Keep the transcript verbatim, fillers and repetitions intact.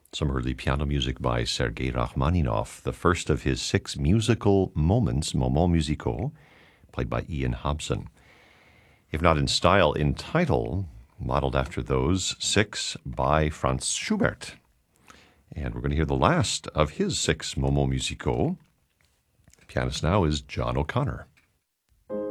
Some early piano music by Sergei Rachmaninoff, the first of his six musical moments, moments musicaux, played by Ian Hobson. If not in style, in title, modeled after those six by Franz Schubert. And we're going to hear the last of his six moments musicaux. The pianist now is John O'Connor.